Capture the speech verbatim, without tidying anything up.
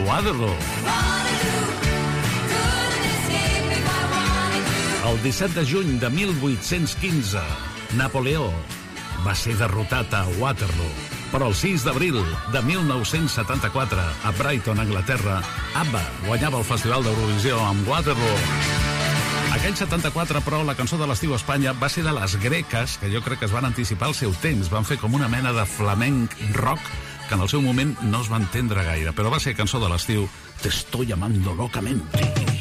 Waterloo. El disset de juny de mil vuit-cents quinze, Napoleó va ser derrotat a Waterloo. Però el sis d'abril de mil nou-cents setanta-quatre, a Brighton, Anglaterra, ABBA guanyava el Festival d'Eurovisió amb Waterloo. Aquell setanta-quatre, però, la cançó de l'estiu a Espanya va ser de les greques, que jo crec que es van anticipar al seu temps. Van fer com una mena de flamenc rock que en el seu moment no es va entendre gaire, però va ser cançó de l'estiu. Te estoy amando locamente.